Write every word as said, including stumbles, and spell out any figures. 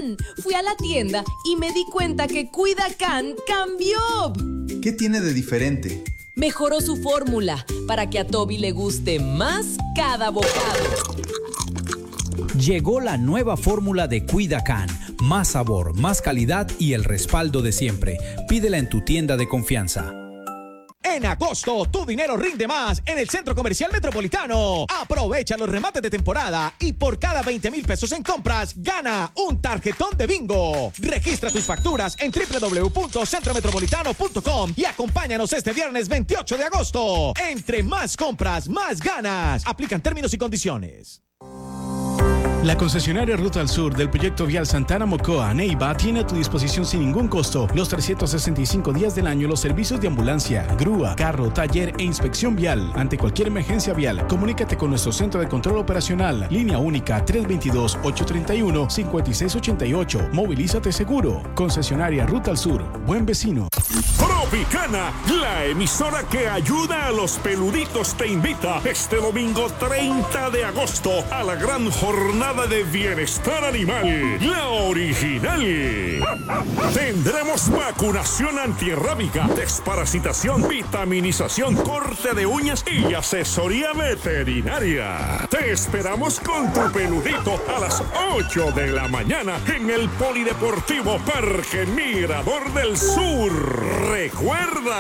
Can. Fui a la tienda y me di cuenta que Cuida Can cambió. ¿Qué tiene de diferente? Mejoró su fórmula para que a Toby le guste más cada bocado. Llegó la nueva fórmula de Cuida Can. Más sabor, más calidad y el respaldo de siempre. Pídela en tu tienda de confianza. En agosto, tu dinero rinde más en el Centro Comercial Metropolitano. Aprovecha los remates de temporada y por cada veinte mil pesos en compras, gana un tarjetón de bingo. Registra tus facturas en doble u doble u doble u punto centro metropolitano punto com y acompáñanos este viernes veintiocho de agosto. Entre más compras, más ganas. Aplican términos y condiciones. La concesionaria Ruta al Sur del proyecto vial Santana Mocoa, Neiva, tiene a tu disposición sin ningún costo los trescientos sesenta y cinco días del año los servicios de ambulancia, grúa, carro, taller e inspección vial. Ante cualquier emergencia vial, comunícate con nuestro centro de control operacional. Línea única tres dos dos, ocho tres uno, cinco seis ocho ocho. Movilízate seguro. Concesionaria Ruta al Sur. Buen vecino. Tropicana, la emisora que ayuda a los peluditos, te invita este domingo treinta de agosto a la gran jornada de bienestar animal, la original. Tendremos vacunación antirrábica, desparasitación, vitaminización, corte de uñas y asesoría veterinaria. Te esperamos con tu peludito a las ocho de la mañana en el Polideportivo Parque Mirador del Sur. Recuerda